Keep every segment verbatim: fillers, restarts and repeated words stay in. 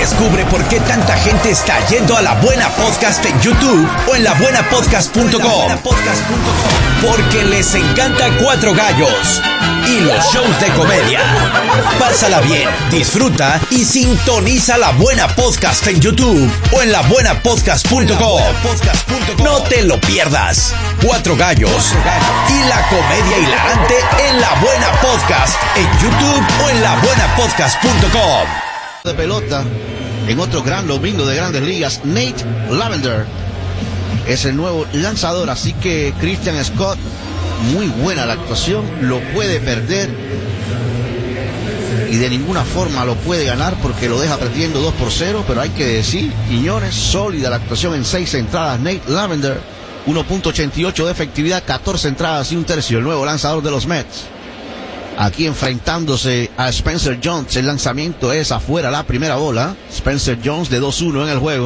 Descubre por qué tanta gente está yendo a La Buena Podcast en YouTube o en la buena podcast punto com. Porque les encanta Cuatro Gallos y los shows de comedia. Pásala bien, disfruta y sintoniza La Buena Podcast en YouTube o en la buena podcast punto com. No te lo pierdas. Cuatro Gallos y la comedia hilarante en La Buena Podcast en YouTube o en la buena podcast punto com. De pelota en otro gran domingo de Grandes Ligas, Nate Lavender es el nuevo lanzador, así que Christian Scott, muy buena la actuación, lo puede perder y de ninguna forma lo puede ganar porque lo deja perdiendo dos por cero, pero hay que decir, Quiñones, sólida la actuación en seis entradas. Nate Lavender, uno punto ochenta y ocho de efectividad, catorce entradas y un tercio, el nuevo lanzador de los Mets. Aquí enfrentándose a Spencer Jones, el lanzamiento es afuera, la primera bola. Spencer Jones de dos uno en el juego.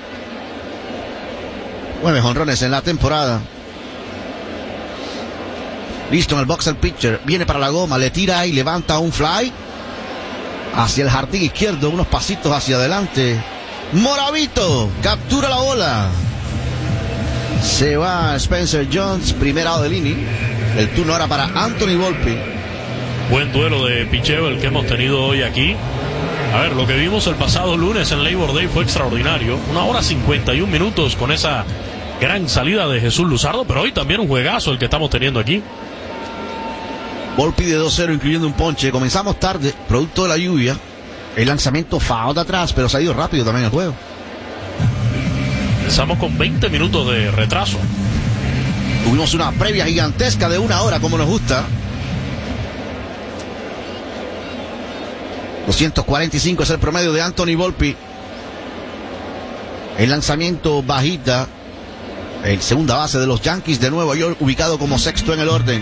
Nueve jonrones en la temporada. Listo en el box el pitcher, viene para la goma, le tira y levanta un fly hacia el jardín izquierdo, unos pasitos hacia adelante. Moravito captura la bola. Se va Spencer Jones, primer out del inning. El turno ahora para Anthony Volpe. Buen duelo de picheo el que hemos tenido hoy aquí. A ver, lo que vimos el pasado lunes en Labor Day fue extraordinario. Una hora cincuenta y un minutos con esa gran salida de Jesús Luzardo, pero hoy también un juegazo el que estamos teniendo aquí. Volpe de dos cero incluyendo un ponche. Comenzamos tarde, producto de la lluvia. El lanzamiento foul de atrás, pero se ha ido rápido también el juego. Empezamos con veinte minutos de retraso. Tuvimos una previa gigantesca de una hora como nos gusta. doscientos cuarenta y cinco es el promedio de Anthony Volpe. El lanzamiento bajita. El segunda base de los Yankees de Nueva York, ubicado como sexto en el orden.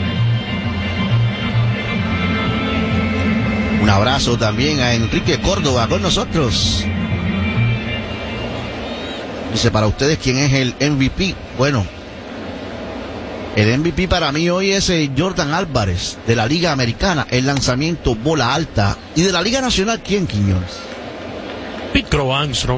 Un abrazo también a Enrique Córdoba con nosotros. Dice, para ustedes, ¿quién es el M V P? Bueno, el M V P para mí hoy es Jordan Álvarez, de la Liga Americana, el lanzamiento bola alta. Y de la Liga Nacional, ¿quién, Quiñones? Pete Crow Armstrong.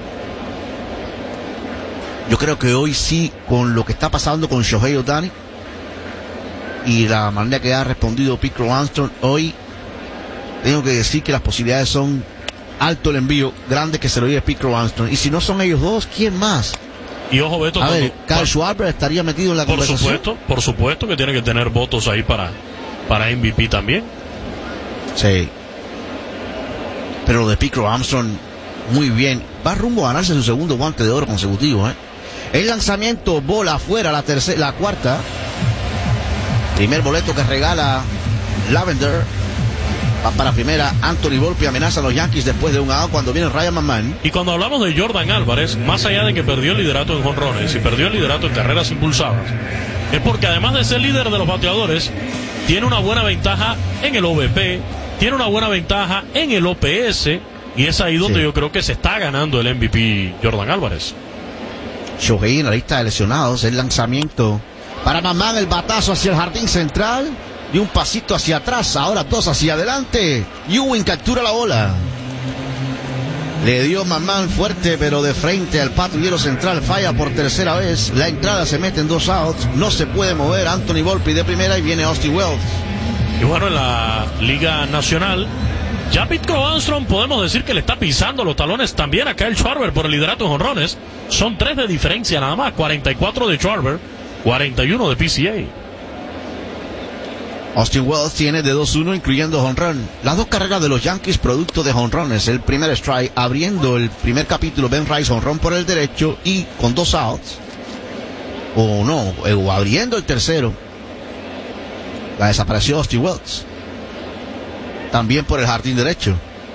Yo creo que hoy sí, con lo que está pasando con Shohei Ohtani y la manera que ha respondido Pete Crow Armstrong, hoy tengo que decir que las posibilidades son alto el envío, grande que se lo lleve Pete Crow Armstrong. Y si no son ellos dos, ¿quién más? Y ojo, Beto, a ver, Kyle Schwarber estaría metido en la por conversación. supuesto, por supuesto que tiene que tener votos ahí para, para M V P también. Sí. Pero lo de Pete Crow Armstrong, muy bien. Va rumbo a ganarse su segundo guante de oro consecutivo, ¿eh? El lanzamiento, bola afuera, la tercera, la cuarta. Primer boleto que regala Lavender. Va para primera, Anthony Volpe amenaza a los Yankees después de un out cuando viene Ryan McMahon. Y cuando hablamos de Jordan Álvarez, más allá de que perdió el liderato en jonrones y perdió el liderato en carreras impulsadas, es porque además de ser líder de los bateadores, tiene una buena ventaja en el O B P, tiene una buena ventaja en el O P S, y es ahí donde sí, yo creo que se está ganando el M V P Jordan Álvarez. Shohei en la lista de lesionados, el lanzamiento para McMahon, el batazo hacia el jardín central. Y un pasito hacia atrás, ahora dos hacia adelante. Ewing captura la bola. Le dio McMahon fuerte, pero de frente al patrullero central. Falla por tercera vez. La entrada se mete en dos outs. No se puede mover. Anthony Volpe de primera y viene Austin Wells. Y bueno, en la Liga Nacional, ya Pete Crow Armstrong podemos decir que le está pisando los talones también a Kyle Schwarber por el liderato en jonrones. Son tres de diferencia nada más. cuarenta y cuatro de Schwarber, cuarenta y uno de P C A. Austin Wells tiene de dos uno incluyendo jonrón. Las dos carreras de los Yankees producto de jonrones. El primer strike abriendo el primer capítulo, Ben Rice jonrón por el derecho y con dos outs. O no, o abriendo el tercero. La desapareció Austin Wells. También por el jardín derecho.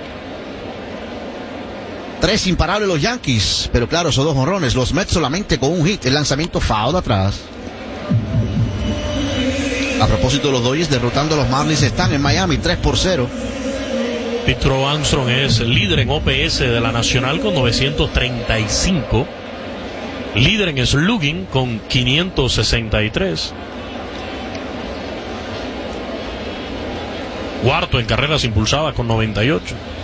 Tres imparables los Yankees, pero claro, esos dos jonrones. Los Mets solamente con un hit. El lanzamiento foul de atrás. A propósito de los Dodgers derrotando a los Marlins, están en Miami tres por cero. Pete Crow Armstrong es líder en O P S de la Nacional con novecientos treinta y cinco. Líder en slugging con quinientos sesenta y tres. Cuarto en carreras impulsadas con noventa y ocho.